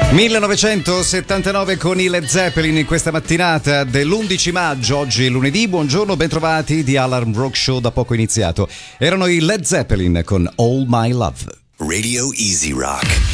1979 con i Led Zeppelin in questa mattinata dell'11 maggio, oggi è lunedì. Buongiorno, bentrovati di Alarm Rock Show da poco iniziato. Erano i Led Zeppelin con All My Love. Radio Easy Rock.